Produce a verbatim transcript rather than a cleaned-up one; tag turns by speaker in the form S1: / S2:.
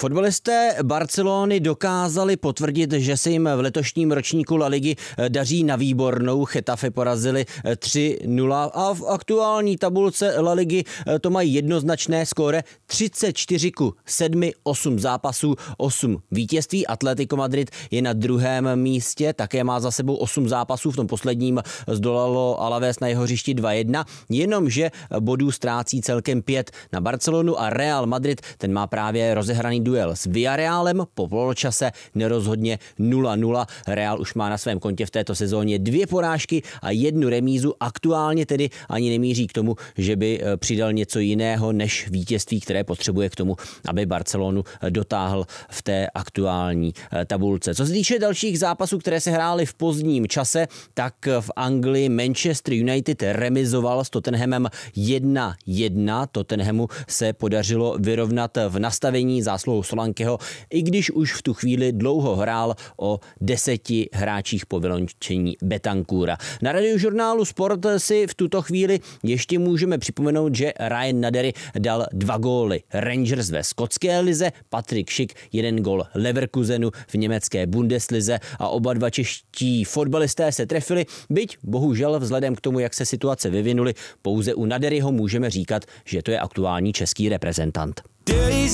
S1: Fotbalisté Barcelony dokázali potvrdit, že se jim v letošním ročníku La Ligy daří na výbornou. Getafe porazili tři nula a v aktuální tabulce La Ligy to mají jednoznačné skóre třicet čtyři ku sedmi, osm zápasů, osm vítězství. Atletico Madrid je na druhém místě, také má za sebou osm zápasů, v tom posledním zdolalo Alaves na jeho hřišti dva jedna, jenomže bodů ztrácí celkem pět na Barcelonu a Real Madrid, ten má právě rozehraný duel s Villarrealem, po poločase nerozhodně nula nula. Real už má na svém kontě v této sezóně dvě porážky a jednu remízu, aktuálně tedy ani nemíří k tomu, že by přidal něco jiného než vítězství, které potřebuje k tomu, aby Barcelonu dotáhl v té aktuální tabulce. Co se týče dalších zápasů, které se hrály v pozdním čase, tak v Anglii Manchester United remizoval s Tottenhamem jedna jedna. Tottenhamu se podařilo vyrovnat v nastavení zásluhou Solankeho, i když už v tu chvíli dlouho hrál o deseti hráčích po vyloučení Bentancura. Na radiožurnálu Sport si v tuto chvíli ještě můžeme připomenout, že Ryan Nadery dal dva góly Rangers ve skotské lize, Patrick Schick jeden gól Leverkusenu v německé Bundeslize a oba dva čeští fotbalisté se trefili, byť bohužel vzhledem k tomu, jak se situace vyvinuly, pouze u Naderyho můžeme říkat, že to je aktuální český reprezentant.